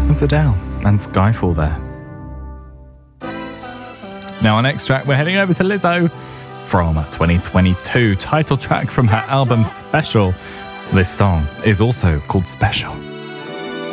That's Adele and Skyfall there. Now our next track, we're heading over to Lizzo from 2022, title track from her album Special. This song is also called Special.